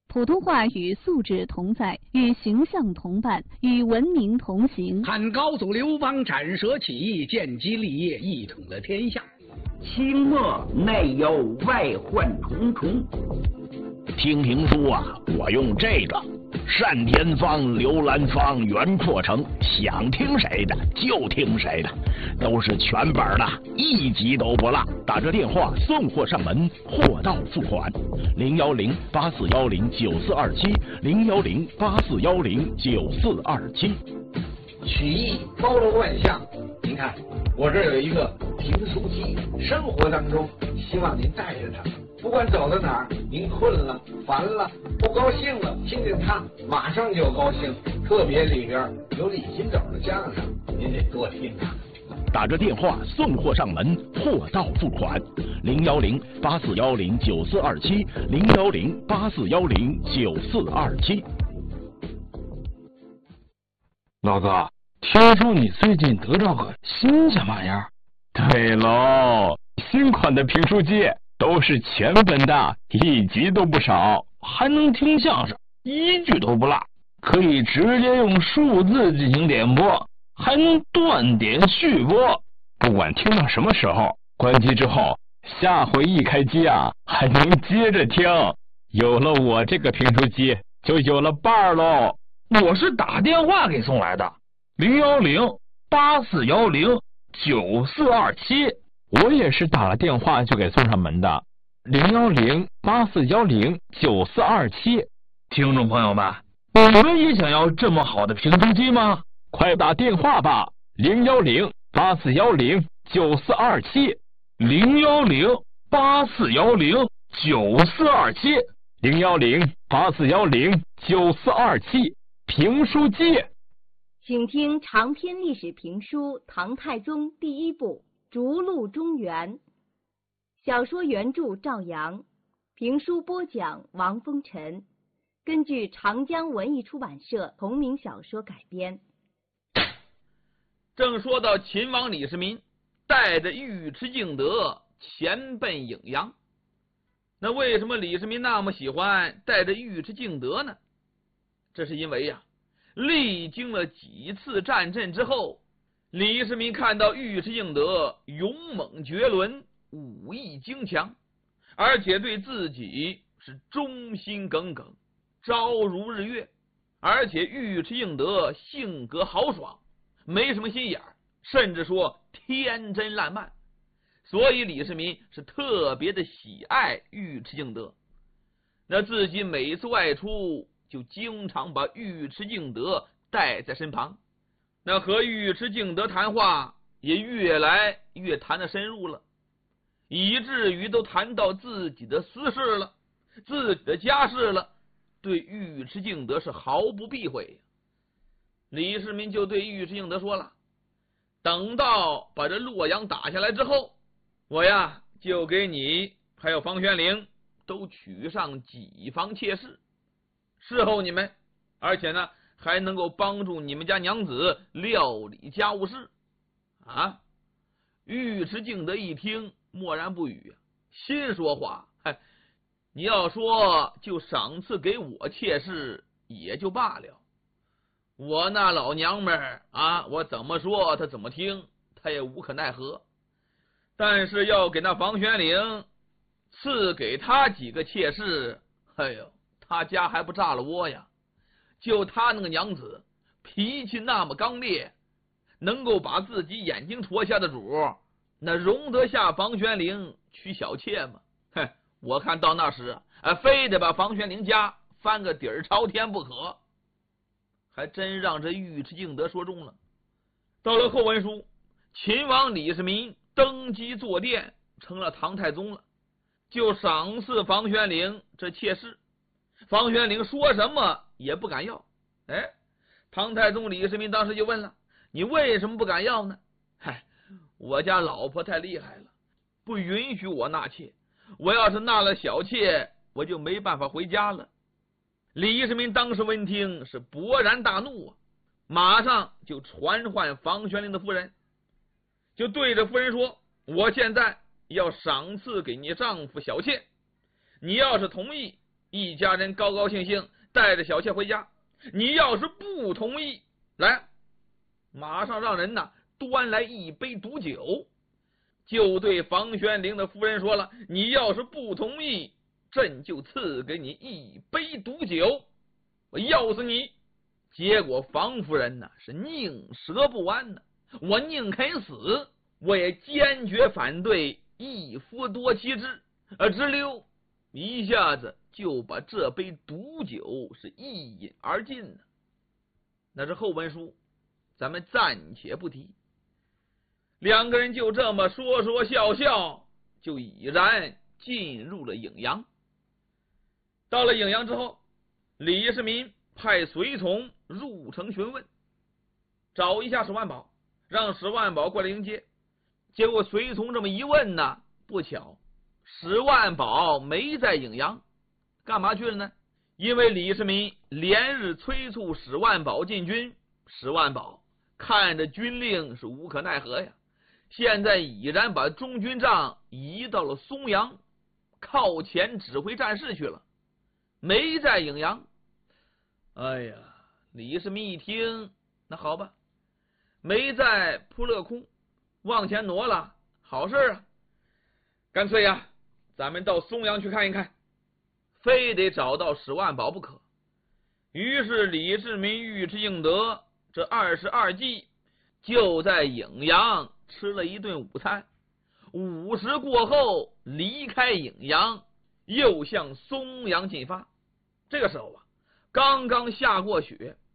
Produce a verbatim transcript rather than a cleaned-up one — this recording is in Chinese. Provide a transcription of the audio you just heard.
普通话与素质同在，与形象同伴，与文明同行。 汉高祖刘邦斩蛇起义，建基立业，一统了天下。 清末内忧外患重重。 听评书啊，我用这个单田芳、刘兰芳、袁阔成，想听谁的就听谁的，都是全本的，一集都不落。打这电话送货上门，货到付款。零幺零八四幺零九四二七，零幺零八四幺零九四二七。 曲艺包罗万象，您看我这儿有一个评书机，生活当中希望您带着它。不管走到哪儿，您困了、烦了、不高兴了，听听它，马上就高兴。特别里边有李金斗的相声，您得多听啊。 打着电话送货上门，货到付款。零幺零八四幺零九四二七，零幺零八四幺零九四二七。 老哥，听说你最近得着个新什么玩意儿？ 对喽，新款的评书机。都是全本的，一集都不少， 还能听相声，一句都不落，可以直接用数字进行点播，还能断点续播。 不管听到什么时候，关机之后，下回一开机啊，还能接着听。有了我这个评书机，就有了伴儿喽。 我是打电话给送来的，零幺零八四幺零九四二七。 我也是打了电话就给送上门的，零幺零八四幺零九四二七。 听众朋友们，你们也想要这么好的评书机吗？ 快打电话吧，零幺零八四幺零九四二七， 零幺零八四幺零九四二七， 零幺零八四幺零九四二七。评书机， 请听长篇历史评书《唐太宗》第一部。逐鹿中原，小说原著赵阳，评书播讲王风尘，根据长江文艺出版社同名小说改编。 正说到秦王李世民带着尉迟敬德前奔颍阳，那为什么李世民那么喜欢带着尉迟敬德呢？这是因为呀、啊，历经了几次战阵之后，李世民看到尉迟敬德勇猛绝伦，武艺精强，而且对自己是忠心耿耿，朝如日月，而且尉迟敬德性格豪爽，没什么心眼儿，甚至说天真烂漫，所以李世民是特别的喜爱尉迟敬德。那自己每次外出就经常把尉迟敬德带在身旁，那和尉迟敬德谈话也越来越谈得深入了，以至于都谈到自己的私事了，自己的家事了，对尉迟敬德是毫不避讳。李世民就对尉迟敬德说了，等到把这洛阳打下来之后，我呀就给你还有房玄龄都娶上几房妾室，伺候你们，而且呢还能够帮助你们家娘子料理家务事啊。尉迟敬德一听默然不语，心说话，嗨，你要说就赏赐给我妾室也就罢了，我那老娘们儿啊，我怎么说他怎么听，他也无可奈何。但是要给那房玄龄赐给他几个妾室，哎呦，他家还不炸了窝呀。就他那个娘子脾气那么刚烈，能够把自己眼睛戳下的主，那容得下房玄龄娶小妾吗？哼，我看到那时啊，非得把房玄龄家翻个底儿朝天不可。还真让这尉迟敬德说中了。到了后文书，秦王李世民登基坐殿，成了唐太宗了，就赏赐房玄龄这妾室。房玄龄说什么也不敢要。哎，唐太宗李世民当时就问了，你为什么不敢要呢？嗨，我家老婆太厉害了，不允许我纳妾，我要是纳了小妾，我就没办法回家了。李世民当时闻听是勃然大怒啊，马上就传唤房玄龄的夫人，就对着夫人说，我现在要赏赐给你丈夫小妾，你要是同意， 一家人高高兴兴带着小妾回家。你要是不同意，来，马上让人呐端来一杯毒酒。就对房玄龄的夫人说了，你要是不同意，朕就赐给你一杯毒酒，我要死你。结果房夫人呢是宁折不弯呢，我宁肯死，我也坚决反对一夫多妻制，而直溜一下子就把这杯毒酒是一饮而尽呢。那是后文书，咱们暂且不提。两个人就这么说说笑笑，就已然进入了颍阳。到了颍阳之后，李世民派随从入城询问，找一下史万宝，让史万宝过来迎接。结果随从这么一问呢，不巧史万宝没在颍阳，干嘛去了呢？因为李世民连日催促史万宝进军，史万宝看着军令是无可奈何呀，现在已然把中军帐移到了松阳，靠前指挥战事去了，没在颍阳。哎呀，李世民一听，那好吧，没在扑勒空，往前挪了，好事啊，干脆呀，咱们到松阳去看一看，非得找到史万宝不可。于是李世民尉迟敬德这二十二骑就在颍阳吃了一顿午餐，午时过后离开颍阳，又向松阳进发。这个时候啊，刚刚下过雪，